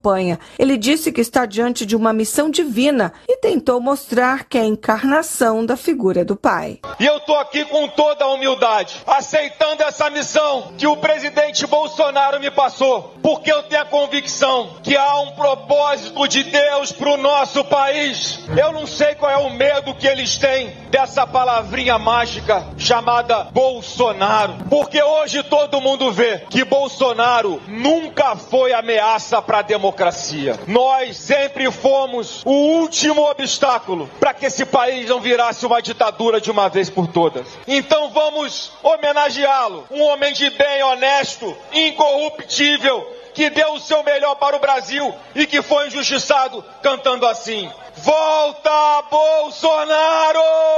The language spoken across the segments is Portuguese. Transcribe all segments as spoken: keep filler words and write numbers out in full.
campanha. Ele disse que está diante de uma missão divina e tentou mostrar que é a encarnação da figura do pai. E eu estou aqui com toda a humildade, aceitando essa missão que o presidente Bolsonaro me passou, porque eu tenho a convicção que há um propósito de Deus para o nosso país. Eu não sei qual é o medo que eles têm dessa palavrinha mágica chamada Bolsonaro, porque hoje todo mundo vê que Bolsonaro nunca foi ameaça para a democracia. Nós sempre fomos o último obstáculo para que esse país não virasse uma ditadura de uma vez por todas. Então vamos homenageá-lo, um homem de bem, honesto, incorruptível, que deu o seu melhor para o Brasil e que foi injustiçado cantando assim: volta Bolsonaro!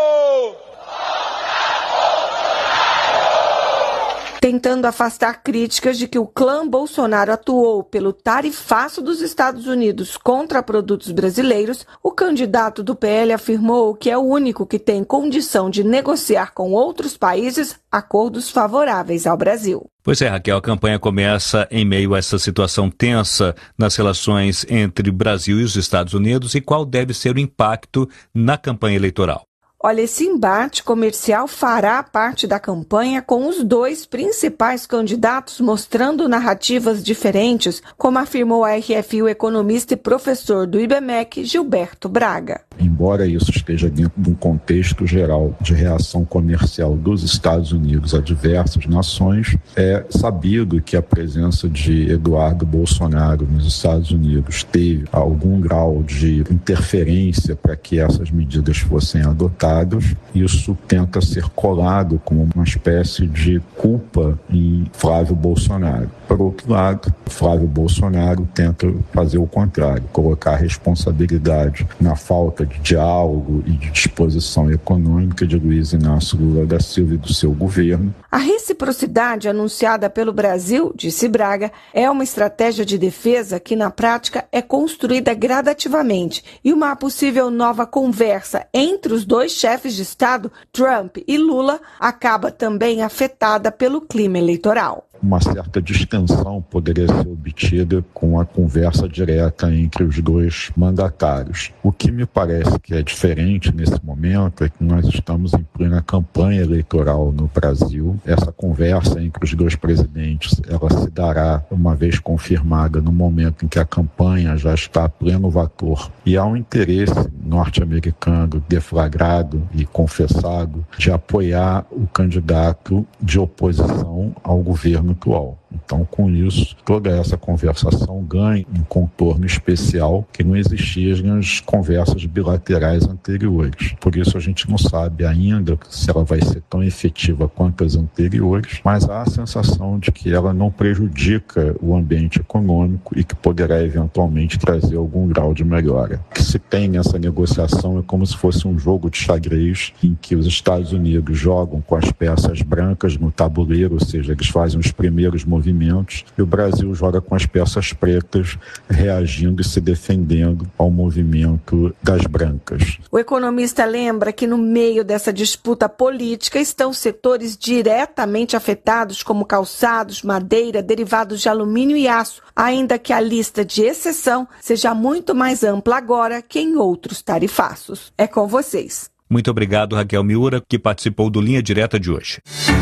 Tentando afastar críticas de que o clã Bolsonaro atuou pelo tarifaço dos Estados Unidos contra produtos brasileiros, o candidato do P L afirmou que é o único que tem condição de negociar com outros países acordos favoráveis ao Brasil. Pois é, Raquel, a campanha começa em meio a essa situação tensa nas relações entre o Brasil e os Estados Unidos. E qual deve ser o impacto na campanha eleitoral? Olha, esse embate comercial fará parte da campanha com os dois principais candidatos mostrando narrativas diferentes, como afirmou a R F I o economista e professor do I B M E C, Gilberto Braga. Embora isso esteja dentro de um contexto geral de reação comercial dos Estados Unidos a diversas nações, é sabido que a presença de Eduardo Bolsonaro nos Estados Unidos teve algum grau de interferência para que essas medidas fossem adotadas. Isso tenta ser colado como uma espécie de culpa em Flávio Bolsonaro. Por outro lado, Flávio Bolsonaro tenta fazer o contrário, colocar a responsabilidade na falta de diálogo e de disposição econômica de Luiz Inácio Lula da Silva e do seu governo. A reciprocidade anunciada pelo Brasil, disse Braga, é uma estratégia de defesa que, na prática, é construída gradativamente e uma possível nova conversa entre os dois chefes de Estado, Trump e Lula, acaba também afetada pelo clima eleitoral. Uma certa distensão poderia ser obtida com a conversa direta entre os dois mandatários. O que me parece que é diferente nesse momento é que nós estamos em plena campanha eleitoral no Brasil. Essa conversa entre os dois presidentes, ela se dará, uma vez confirmada, no momento em que a campanha já está a pleno vapor. E há um interesse norte-americano deflagrado e confessado de apoiar o candidato de oposição ao governo atual. Então, com isso, toda essa conversação ganha um contorno especial que não existia nas conversas bilaterais anteriores. Por isso, a gente não sabe ainda se ela vai ser tão efetiva quanto as anteriores, mas há a sensação de que ela não prejudica o ambiente econômico e que poderá eventualmente trazer algum grau de melhora. O que se tem nessa negociação é como se fosse um jogo de xadrez em que os Estados Unidos jogam com as peças brancas no tabuleiro, ou seja, eles fazem os primeiros movimentos, e o Brasil joga com as peças pretas, reagindo e se defendendo ao movimento das brancas. O economista lembra que no meio dessa disputa política estão setores diretamente afetados, como calçados, madeira, derivados de alumínio e aço, ainda que a lista de exceção seja muito mais ampla agora que em outros tarifaços. É com vocês. Muito obrigado, Raquel Miura, que participou do Linha Direta de hoje.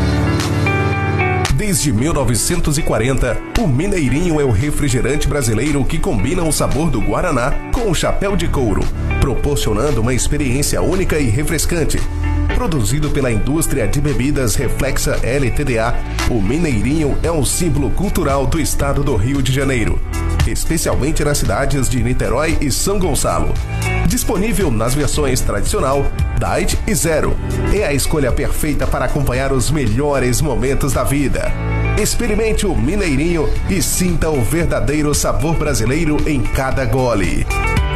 Desde mil novecentos e quarenta, o Mineirinho é o refrigerante brasileiro que combina o sabor do Guaraná com o chapéu de couro, proporcionando uma experiência única e refrescante. Produzido pela indústria de bebidas Reflexa L T D A, o Mineirinho é um símbolo cultural do estado do Rio de Janeiro, especialmente nas cidades de Niterói e São Gonçalo. Disponível nas versões tradicional, Diet e Zero. É a escolha perfeita para acompanhar os melhores momentos da vida. Experimente o Mineirinho e sinta o verdadeiro sabor brasileiro em cada gole.